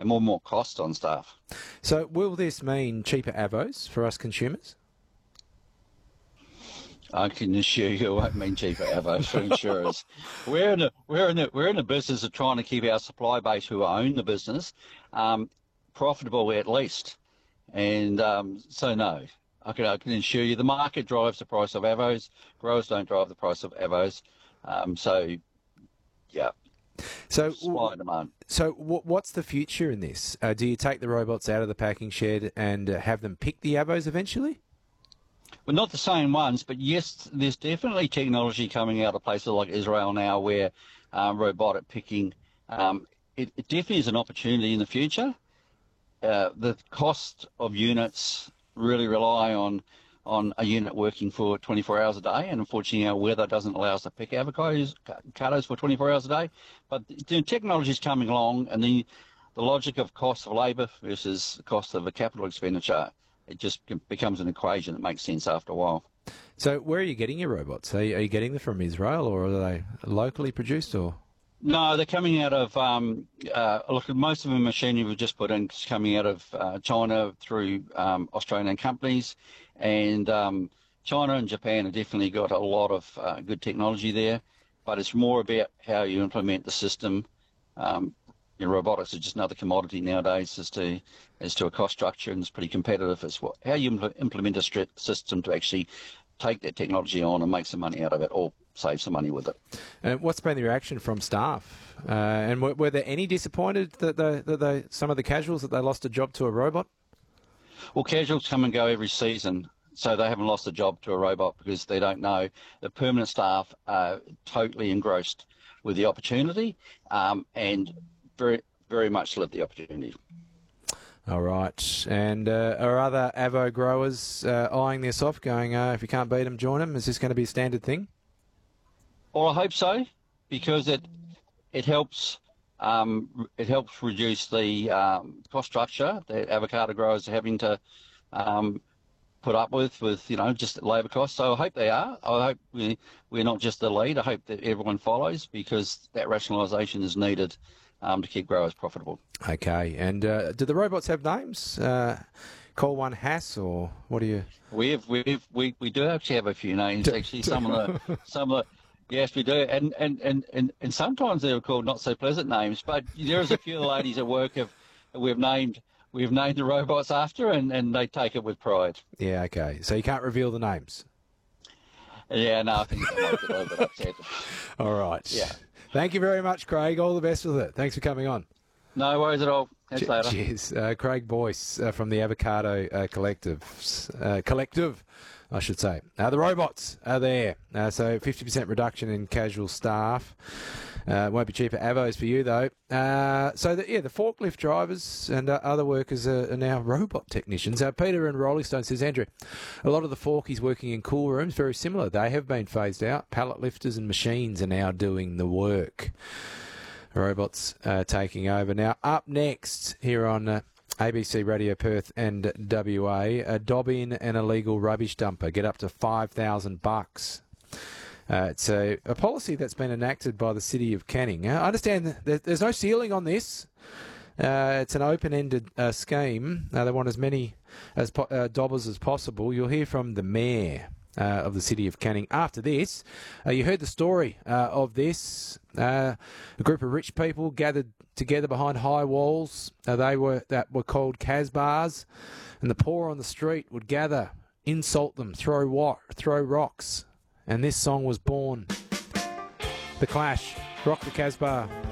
and more cost on staff. So will this mean cheaper avos for us consumers? I can assure you it won't mean cheaper avos for insurers. We're in a business of trying to keep our supply base, who own the business, profitable at least. And so no, I can assure you the market drives the price of avos. Growers don't drive the price of avos. So yeah. So supply and demand. So what's the future in this? Do you take the robots out of the packing shed and have them pick the avos eventually? Well, not the same ones, but yes, there's definitely technology coming out of places like Israel now where robotic picking, it definitely is an opportunity in the future. The cost of units really rely on a unit working for 24 hours a day, and unfortunately our weather doesn't allow us to pick avocados for 24 hours a day. But the technology is coming along, and the logic of cost of labour versus the cost of a capital expenditure, it just becomes an equation that makes sense after a while. So where are you getting your robots? Are you getting them from Israel, or are they locally produced? Or no, they're coming out of look, most of the machinery we've just put in is coming out of China through Australian companies, and China and Japan have definitely got a lot of good technology there, but it's more about how you implement the system. Robotics is just another commodity nowadays as to a cost structure, and it's pretty competitive. It's how you implement a system to actually take that technology on and make some money out of it, or save some money with it. And what's been the reaction from staff? And were there any disappointed that some of the casuals that they lost a job to a robot? Well, casuals come and go every season, so they haven't lost a job to a robot because they don't know. The permanent staff are totally engrossed with the opportunity, and very, very much love the opportunity. All right. And are other avo growers eyeing this off, going, if you can't beat them, join them? Is this going to be a standard thing? Well, I hope so, because it helps reduce the cost structure that avocado growers are having to put up with just labour costs. So I hope they are. I hope we're not just the lead. I hope that everyone follows, because that rationalisation is needed to keep growers profitable. Okay. And do the robots have names? Call one Hass, or what do you? We do actually have a few names. Actually, some of the. Yes, we do, and sometimes they're called not so pleasant names. But there's a few ladies at work we've named the robots after, and they take it with pride. Yeah, okay. So you can't reveal the names. Yeah, no, I think they might get a little bit upset. All right. Yeah. Thank you very much, Craig. All the best with it. Thanks for coming on. No worries at all. Thanks later. Cheers. Craig Boyce from the Avocado Collective, I should say. The robots are there. So 50% reduction in casual staff. Won't be cheaper avos for you, though. The forklift drivers and other workers are now robot technicians. Peter in Rolling Stone says, Andrew, a lot of the forkies working in cool rooms, very similar. They have been phased out. Pallet lifters and machines are now doing the work. Robots taking over. Now, up next here on ABC Radio Perth and WA, a dob-in and illegal rubbish dumper get up to $5,000. It's a policy that's been enacted by the City of Canning. I understand that there's no ceiling on this. It's an open-ended scheme. They want as many dobbers as possible. You'll hear from the Mayor of the City of Canning after this. You heard the story of this. A group of rich people gathered together behind high walls. That were called Casbahs, and the poor on the street would gather, insult them, throw rocks. And this song was born. The Clash, Rock the Casbah.